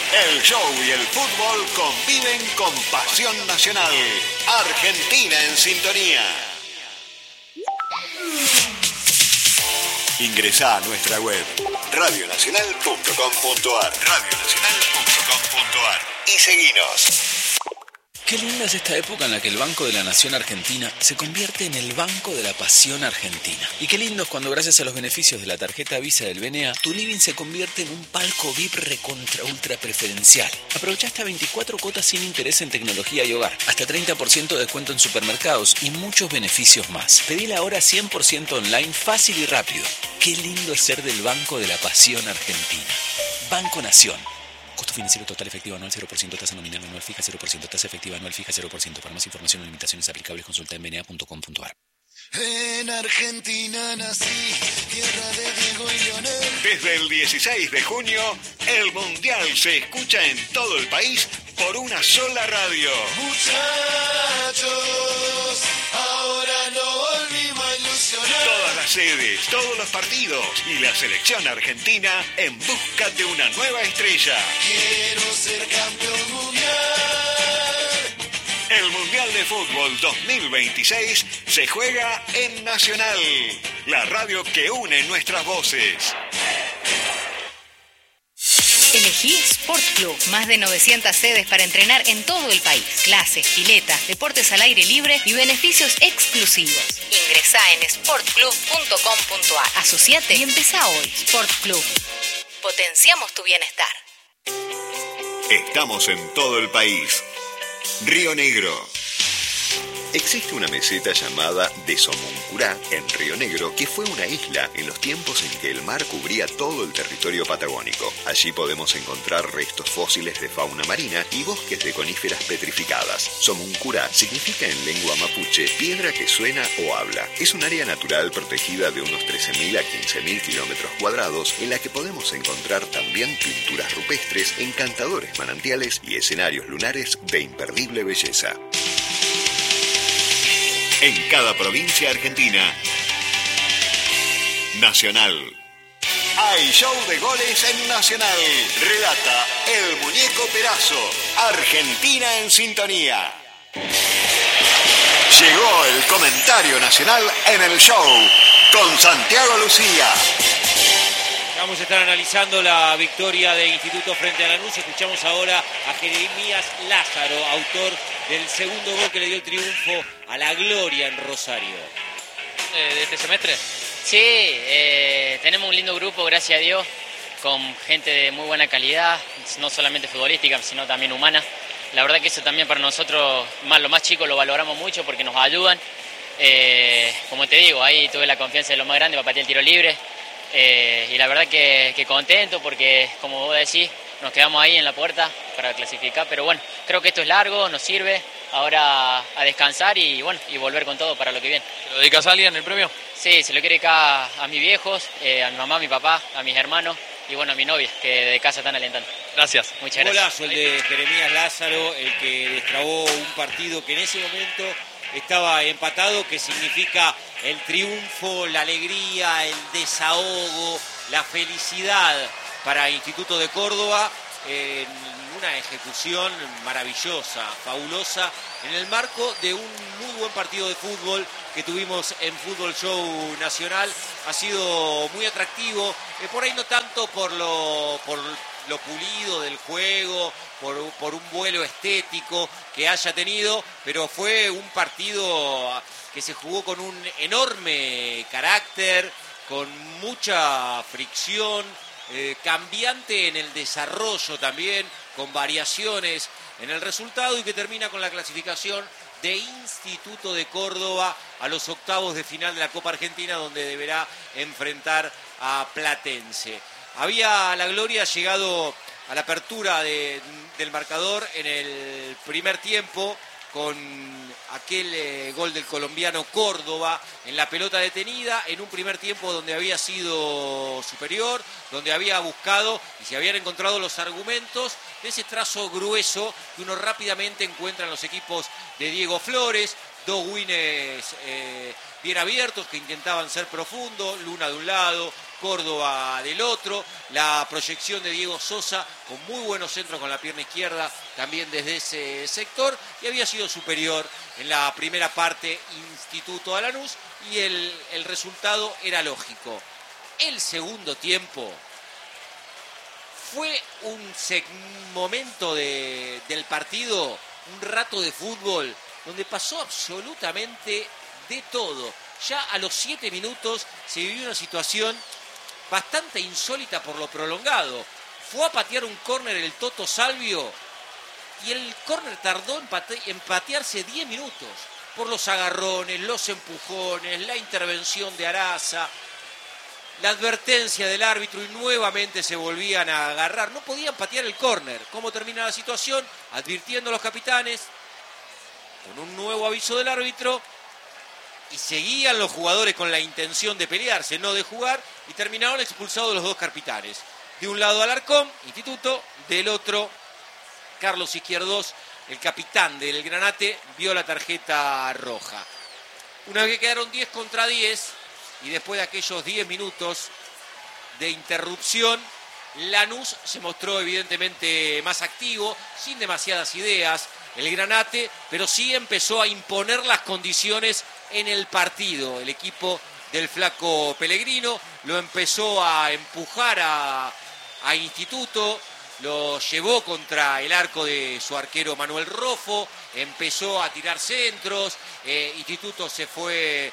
El show y el fútbol conviven con pasión nacional. Argentina en sintonía. Ingresá a nuestra web radionacional.com.ar y seguinos. Qué linda es esta época en la que el Banco de la Nación Argentina se convierte en el Banco de la Pasión Argentina. Y qué lindo es cuando gracias a los beneficios de la tarjeta Visa del BNA, tu living se convierte en un palco VIP recontra ultra preferencial. Aprovecha hasta 24 cuotas sin interés en tecnología y hogar, hasta 30% de descuento en supermercados y muchos beneficios más. Pedila ahora 100% online, fácil y rápido. Qué lindo es ser del Banco de la Pasión Argentina. Banco Nación. Costo financiero total efectivo anual 0%, tasa nominal anual fija 0%, tasa efectiva anual fija 0%. Para más información o limitaciones aplicables consulta en bna.com.ar. En Argentina nací, tierra de Diego y Lionel. Desde el 16 de junio, el Mundial se escucha en todo el país por una sola radio. Muchachos, ahora no volvimos a ilusionar. Todas las sedes, todos los partidos y la selección argentina en busca de una nueva estrella. Quiero ser campeón mundial. El Mundial de Fútbol 2026 se juega en Nacional, la radio que une nuestras voces. Elegí Sport Club, más de 900 sedes para entrenar en todo el país. Clases, piletas, deportes al aire libre y beneficios exclusivos. Ingresá en sportclub.com.ar. Asociate y empezá hoy. Sport Club. Potenciamos tu bienestar. Estamos en todo el país. Río Negro. Existe una meseta llamada de Somoncurá, en Río Negro, que fue una isla en los tiempos en que el mar cubría todo el territorio patagónico. Allí podemos encontrar restos fósiles de fauna marina y bosques de coníferas petrificadas. Somoncurá significa en lengua mapuche piedra que suena o habla. Es un área natural protegida de unos 13.000 a 15.000 kilómetros cuadrados, en la que podemos encontrar también pinturas rupestres, encantadores manantiales y escenarios lunares de imperdible belleza. En cada provincia argentina, Nacional. Hay show de goles en Nacional. Relata el Muñeco Perazo. Argentina en sintonía. Llegó el comentario nacional en el show con Santiago Lucía. Vamos a estar analizando la victoria de Instituto frente a Lanús. Escuchamos ahora a Jeremías Lázaro, autor del segundo gol que le dio el triunfo a la gloria en Rosario. ¿De este semestre? Sí, tenemos un lindo grupo, gracias a Dios, con gente de muy buena calidad, no solamente futbolística, sino también humana. La verdad que eso también para nosotros, más los más chicos, lo valoramos mucho porque nos ayudan. Como te digo, ahí tuve la confianza de los más grandes para patear el tiro libre. Y la verdad que contento porque, como vos decís, nos quedamos ahí en la puerta para clasificar, pero bueno, creo que esto es largo, nos sirve ahora a descansar y bueno, y volver con todo para lo que viene. ¿Se lo dedicas a alguien el premio? Sí, se lo quiero dedicar a mis viejos, a mi mamá, a mi papá, a mis hermanos y bueno, a mi novia, que de casa están alentando. Gracias. Muchas gracias. Golazo el de Jeremías Lázaro, el que destrabó un partido que en ese momento estaba empatado, que significa el triunfo, la alegría, el desahogo, la felicidad para Instituto de Córdoba en una ejecución maravillosa, fabulosa, en el marco de un muy buen partido de fútbol que tuvimos en Fútbol Show Nacional. Ha sido muy atractivo, por ahí no tanto por lo pulido del juego, por un vuelo estético que haya tenido, pero fue un partido que se jugó con un enorme carácter, con mucha fricción, cambiante en el desarrollo también, con variaciones en el resultado y que termina con la clasificación de Instituto de Córdoba a los octavos de final de la Copa Argentina, donde deberá enfrentar a Platense. Había la gloria llegado a la apertura del marcador en el primer tiempo con aquel gol del colombiano Córdoba en la pelota detenida, en un primer tiempo donde había sido superior, donde había buscado y se habían encontrado los argumentos de ese trazo grueso que uno rápidamente encuentra en los equipos de Diego Flores, dos wines bien abiertos que intentaban ser profundos, Luna de un lado, Córdoba del otro, la proyección de Diego Sosa con muy buenos centros con la pierna izquierda también desde ese sector, y había sido superior en la primera parte Instituto a Lanús, y el resultado era lógico. El segundo tiempo fue un momento del partido, un rato de fútbol donde pasó absolutamente de todo. Ya a los 7 minutos se vivió una situación bastante insólita por lo prolongado. Fue a patear un córner el Toto Salvio y el córner tardó en patearse 10 minutos por los agarrones, los empujones, la intervención de Araza, la advertencia del árbitro, y nuevamente se volvían a agarrar. No podían patear el córner. ¿Cómo termina la situación? Advirtiendo a los capitanes con un nuevo aviso del árbitro, y seguían los jugadores con la intención de pelearse, no de jugar, y terminaron expulsados los dos capitanes. De un lado Alarcón, Instituto, del otro Carlos Izquierdos, el capitán del Granate, vio la tarjeta roja. Una vez que quedaron 10 contra 10, y después de aquellos 10 minutos de interrupción, Lanús se mostró evidentemente más activo, sin demasiadas ideas, el Granate, pero sí empezó a imponer las condiciones en el partido. El equipo del Flaco Pellegrino lo empezó a empujar a Instituto, lo llevó contra el arco de su arquero Manuel Roffo, empezó a tirar centros, Instituto se fue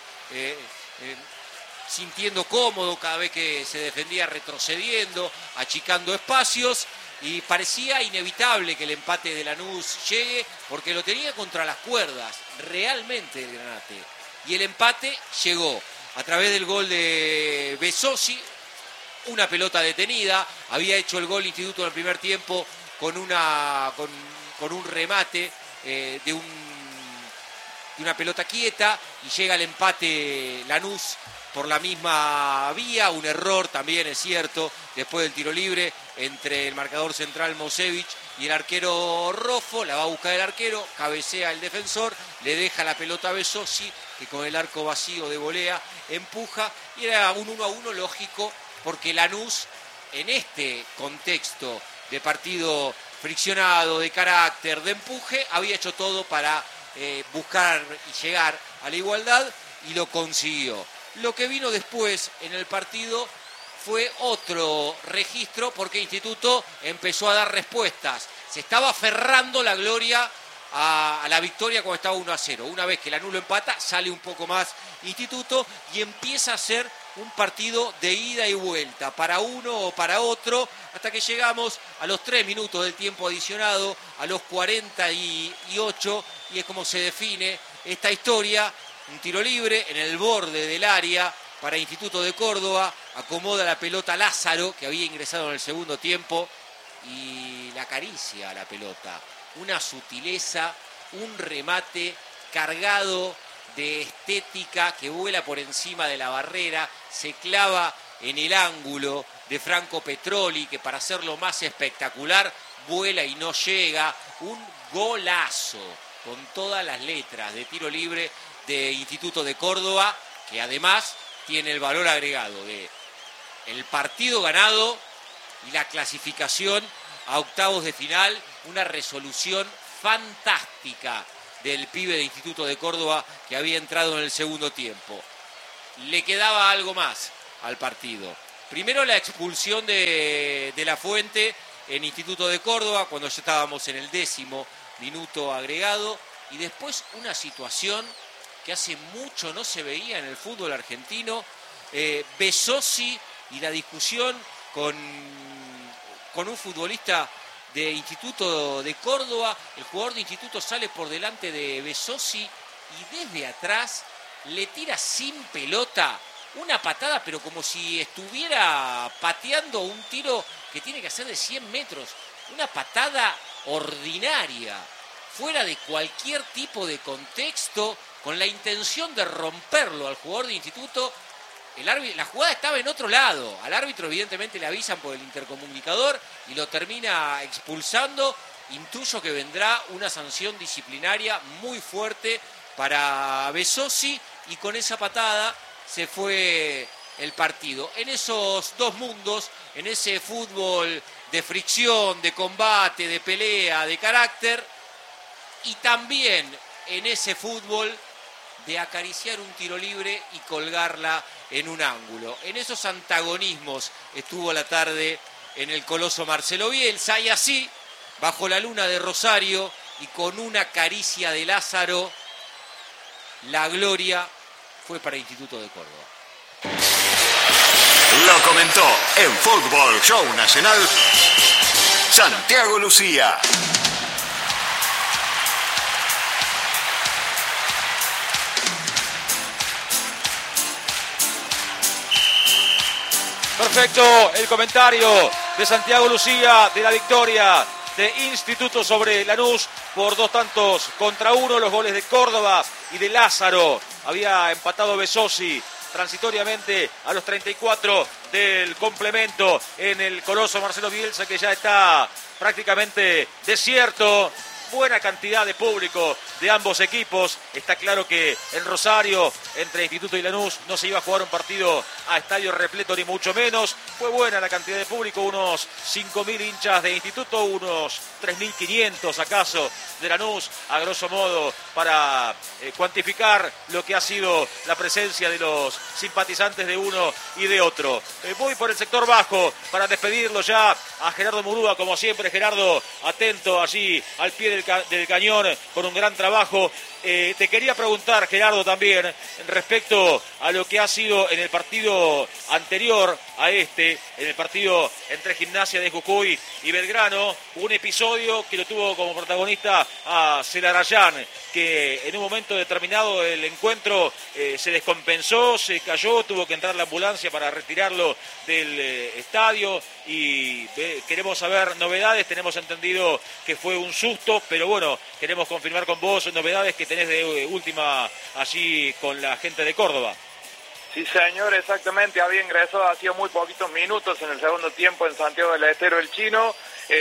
sintiendo cómodo cada vez que se defendía, retrocediendo, achicando espacios, y parecía inevitable que el empate de Lanús llegue, porque lo tenía contra las cuerdas, realmente, el Granate. Y el empate llegó a través del gol de Besosi, una pelota detenida. Había hecho el gol Instituto en el primer tiempo con un remate de una pelota quieta, y llega el empate Lanús por la misma vía. Un error también, es cierto, después del tiro libre entre el marcador central Mosevich y el arquero Roffo. La va a buscar el arquero, cabecea el defensor, le deja la pelota a Besosi, que con el arco vacío de volea empuja, y era un 1-1 lógico, porque Lanús, en este contexto de partido friccionado, de carácter, de empuje, había hecho todo para buscar y llegar a la igualdad, y lo consiguió. Lo que vino después en el partido fue otro registro, porque Instituto empezó a dar respuestas. Se estaba aferrando la gloria a la victoria cuando estaba 1-0. Una vez que Lanús lo empata, sale un poco más Instituto y empieza a ser un partido de ida y vuelta, para uno o para otro, hasta que llegamos a los 3 minutos del tiempo adicionado, a los 48, y es como se define esta historia. Un tiro libre en el borde del área para Instituto de Córdoba, acomoda la pelota Lázaro, que había ingresado en el segundo tiempo, y la acaricia a la pelota. Una sutileza, un remate cargado de estética que vuela por encima de la barrera, se clava en el ángulo de Franco Petroli, que para hacerlo más espectacular vuela y no llega. Un golazo con todas las letras de tiro libre de Instituto de Córdoba, que además tiene el valor agregado de el partido ganado y la clasificación a octavos de final. Una resolución fantástica del pibe de Instituto de Córdoba, que había entrado en el segundo tiempo. Le quedaba algo más al partido. Primero, la expulsión de La Fuente en Instituto de Córdoba, cuando ya estábamos en el 10º minuto agregado, y después una situación que hace mucho no se veía en el fútbol argentino. Besosi y la discusión con un futbolista de Instituto de Córdoba. El jugador de Instituto sale por delante de Besosi y desde atrás le tira sin pelota una patada, pero como si estuviera pateando un tiro que tiene que hacer de 100 metros. Una patada ordinaria, fuera de cualquier tipo de contexto, con la intención de romperlo al jugador de Instituto. La jugada estaba en otro lado. Al árbitro evidentemente le avisan por el intercomunicador y lo termina expulsando. Intuyo que vendrá una sanción disciplinaria muy fuerte para Besosi, y con esa patada se fue el partido. En esos dos mundos, en ese fútbol de fricción, de combate, de pelea, de carácter, y también en ese fútbol de acariciar un tiro libre y colgarla en un ángulo. En esos antagonismos estuvo la tarde en el Coloso Marcelo Bielsa, y así, bajo la luna de Rosario y con una caricia de Lázaro, la gloria fue para el Instituto de Córdoba. Lo comentó en Fútbol Show Nacional Santiago Lucía. Perfecto, el comentario de Santiago Lucía de la victoria de Instituto sobre Lanús por 2-1. Los goles de Córdoba y de Lázaro. Había empatado Besosi transitoriamente a los 34 del complemento en el Coloso Marcelo Bielsa, que ya está prácticamente desierto. Buena cantidad de público de ambos equipos. Está claro que en Rosario, entre Instituto y Lanús, no se iba a jugar un partido a estadio repleto ni mucho menos. Fue buena la cantidad de público, unos 5.000 hinchas de Instituto, unos 3.500 acaso de Lanús, a grosso modo, para cuantificar lo que ha sido la presencia de los simpatizantes de uno y de otro. Voy por el sector bajo para despedirlo ya a Gerardo Murúa, como siempre. Gerardo, atento allí al pie del cañón con un gran trabajo. Te quería preguntar, Gerardo, también respecto a lo que ha sido en el partido anterior a este, en el partido entre Gimnasia de Jujuy y Belgrano, un episodio que lo tuvo como protagonista a Celarayán, que en un momento determinado del encuentro se descompensó, se cayó, tuvo que entrar la ambulancia para retirarlo del estadio, y queremos saber novedades. Tenemos entendido que fue un susto, pero bueno, queremos confirmar con vos novedades que tenés de última allí con la gente de Córdoba. Sí, señor, exactamente. Había ingresado hacía muy poquitos minutos en el segundo tiempo en Santiago del Estero el chino.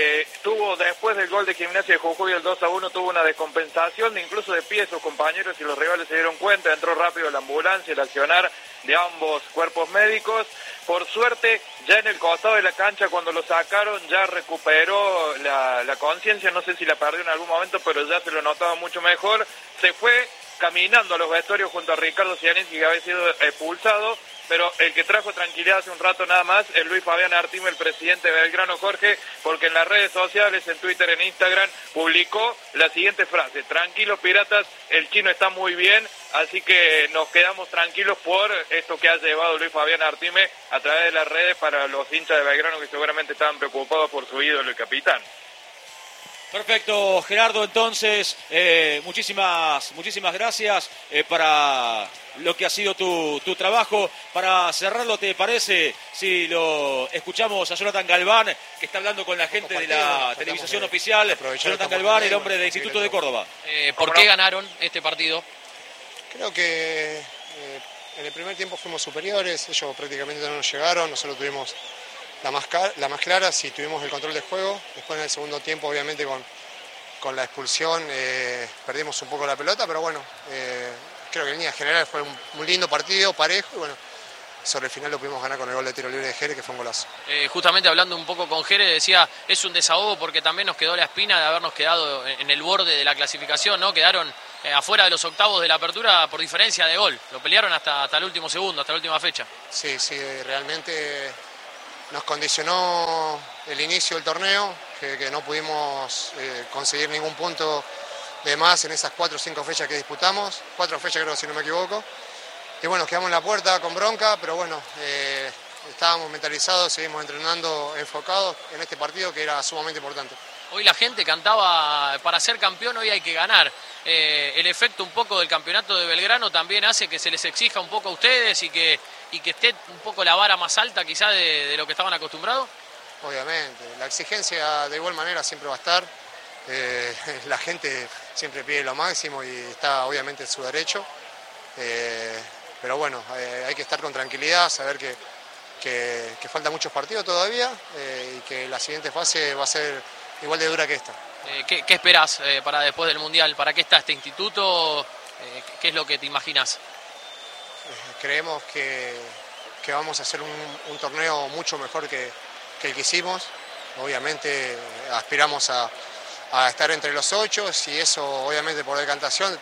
Tuvo, después del gol de Gimnasia de Jujuy, el 2-1, tuvo una descompensación, incluso de pie sus compañeros y los rivales se dieron cuenta. Entró rápido la ambulancia, el accionar de ambos cuerpos médicos. Por suerte, ya en el costado de la cancha, cuando lo sacaron, ya recuperó la conciencia. No sé si la perdió en algún momento, pero ya se lo notaba mucho mejor. Se fue caminando a los vestuarios junto a Ricardo Cianetti, que había sido expulsado, pero el que trajo tranquilidad hace un rato nada más es Luis Fabián Artime, el presidente de Belgrano, Jorge, porque en las redes sociales, en Twitter, en Instagram, publicó la siguiente frase: tranquilos piratas, el chino está muy bien, así que nos quedamos tranquilos por esto que ha llevado Luis Fabián Artime a través de las redes para los hinchas de Belgrano, que seguramente estaban preocupados por su ídolo, el capitán. Perfecto, Gerardo, entonces, muchísimas gracias para lo que ha sido tu trabajo. Para cerrarlo, ¿te parece si lo escuchamos a Jonathan Galván, que está hablando con la gente de la televisación oficial? Jonathan Galván, el hombre del Instituto de Córdoba. ¿Por qué ganaron este partido? Creo que en el primer tiempo fuimos superiores, ellos prácticamente no nos llegaron, nosotros tuvimos la más clara, sí tuvimos el control del juego. Después en el segundo tiempo, obviamente con la expulsión, perdimos un poco la pelota, pero bueno, creo que en línea general fue un lindo partido, parejo, y bueno, sobre el final lo pudimos ganar con el gol de tiro libre de Jere, que fue un golazo. Justamente hablando un poco con Jere, decía, es un desahogo porque también nos quedó la espina de habernos quedado en el borde de la clasificación, ¿no? Quedaron afuera de los octavos de la apertura por diferencia de gol, lo pelearon hasta el último segundo, hasta la última fecha. Sí, realmente nos condicionó el inicio del torneo, que no pudimos conseguir ningún punto de más en esas 4 o 5 fechas que disputamos, 4 fechas creo, si no me equivoco. Y bueno, quedamos en la puerta con bronca, pero bueno, estábamos mentalizados, seguimos entrenando enfocados en este partido que era sumamente importante. Hoy la gente cantaba, para ser campeón hoy hay que ganar. El efecto un poco del campeonato de Belgrano también hace que se les exija un poco a ustedes y que esté un poco la vara más alta quizá de lo que estaban acostumbrados. Obviamente, la exigencia de igual manera siempre va a estar. La gente siempre pide lo máximo y está obviamente en su derecho. Pero bueno, hay que estar con tranquilidad, saber que faltan muchos partidos todavía y que la siguiente fase va a ser igual de dura que esta. ¿Qué esperás para después del Mundial? ¿Para qué está este instituto? ¿Qué es lo que te imaginas? Creemos que que vamos a hacer un torneo mucho mejor que el que hicimos. Obviamente aspiramos a estar entre los 8 y eso obviamente por decantación,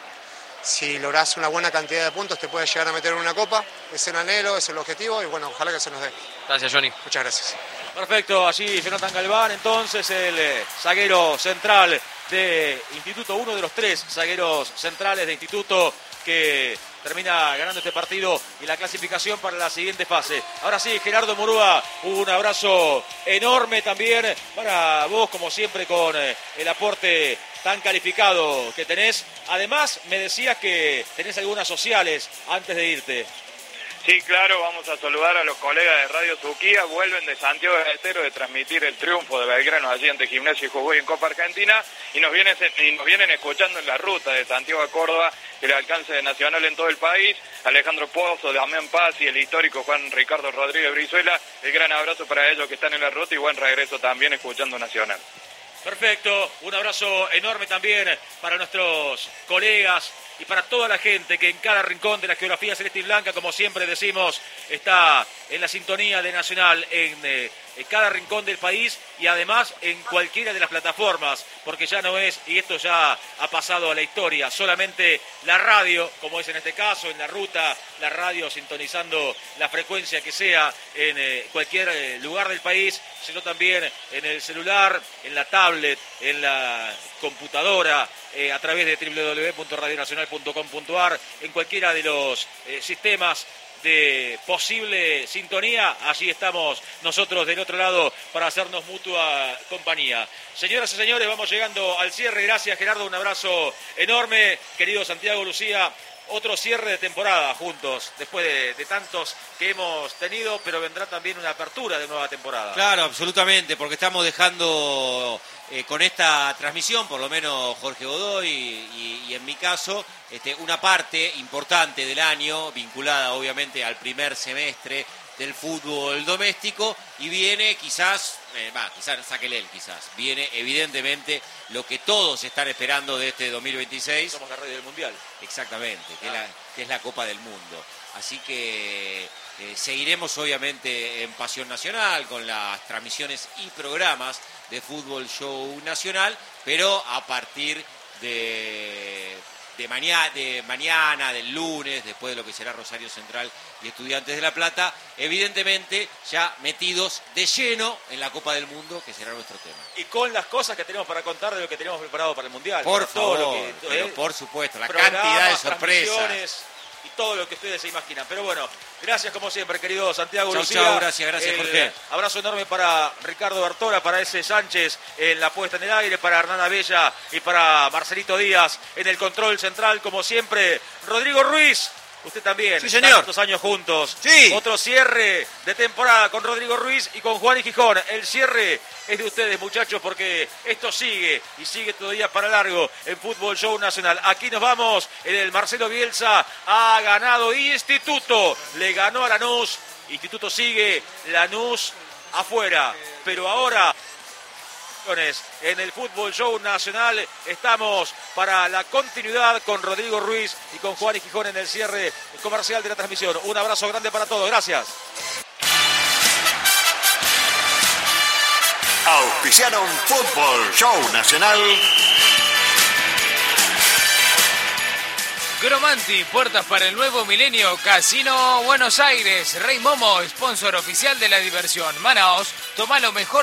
si lográs una buena cantidad de puntos te puedes llegar a meter en una copa. Es el anhelo, es el objetivo y bueno, ojalá que se nos dé. Gracias, Johnny. Muchas gracias. Perfecto, allí Jonathan Galván, entonces el zaguero central de Instituto, uno de los 3 zagueros centrales de Instituto que termina ganando este partido y la clasificación para la siguiente fase. Ahora sí, Gerardo Murúa, un abrazo enorme también para vos, como siempre, con el aporte tan calificado que tenés. Además, me decías que tenés algunas sociales antes de irte. Sí, claro, vamos a saludar a los colegas de Radio Suquía, vuelven de Santiago del Estero de transmitir el triunfo de Belgrano allí ante Gimnasia y Jujuy en Copa Argentina y nos vienen escuchando en la ruta de Santiago a Córdoba, el alcance de Nacional en todo el país, Alejandro Pozo, Damián Paz y el histórico Juan Ricardo Rodríguez Brizuela, el gran abrazo para ellos que están en la ruta y buen regreso también escuchando Nacional. Perfecto, un abrazo enorme también para nuestros colegas y para toda la gente que en cada rincón de la geografía celeste y blanca, como siempre decimos, está en la sintonía de Nacional en cada rincón del país y además en cualquiera de las plataformas, porque ya no es, y esto ya ha pasado a la historia, solamente la radio, como es en este caso, en la ruta, la radio sintonizando la frecuencia que sea en cualquier lugar del país, sino también en el celular, en la tablet, en la computadora, a través de www.radionacional.com.ar, en cualquiera de los sistemas de posible sintonía, allí estamos nosotros del otro lado para hacernos mutua compañía. Señoras y señores, vamos llegando al cierre. Gracias, Gerardo, un abrazo enorme. Querido Santiago Lucía, otro cierre de temporada juntos, después de tantos que hemos tenido, pero vendrá también una apertura de nueva temporada. Claro, absolutamente, porque estamos dejando con esta transmisión, por lo menos Jorge Godoy y en mi caso, una parte importante del año, vinculada obviamente al primer semestre del fútbol doméstico, y viene quizás sáquele él, viene evidentemente lo que todos están esperando de este 2026. Somos la radio del Mundial. Exactamente, que es la Copa del Mundo. Así que seguiremos obviamente en Pasión Nacional con las transmisiones y programas de Fútbol Show Nacional, pero a partir de mañana, del lunes, después de lo que será Rosario Central y Estudiantes de La Plata, evidentemente ya metidos de lleno en la Copa del Mundo, que será nuestro tema. Y con las cosas que tenemos para contar de lo que tenemos preparado para el Mundial. Por favor, pero por supuesto, la cantidad de sorpresas. Y todo lo que ustedes se imaginan. Pero bueno, gracias como siempre, querido Santiago Lucía. Chau, gracias Jorge. Abrazo enorme para Ricardo Bartola, para ese Sánchez en la puesta en el aire, para Hernán Abella y para Marcelito Díaz en el control central, como siempre. Rodrigo Ruiz, usted también. Sí, señor. Tantos años juntos. Sí. Otro cierre de temporada con Rodrigo Ruiz y con Juan y Gijón. El cierre es de ustedes, muchachos, porque esto sigue y sigue todavía para largo en Fútbol Show Nacional. Aquí nos vamos. El Marcelo Bielsa ha ganado Instituto. Le ganó a Lanús. Instituto sigue. Lanús afuera. Pero ahora, en el Fútbol Show Nacional estamos para la continuidad con Rodrigo Ruiz y con Juan y Gijón en el cierre comercial de la transmisión. Un abrazo grande para todos. Gracias. Auspiciaron Fútbol Show Nacional. Gromanti, puertas para el nuevo milenio. Casino Buenos Aires. Rey Momo, sponsor oficial de la diversión. Manaos, toma lo mejor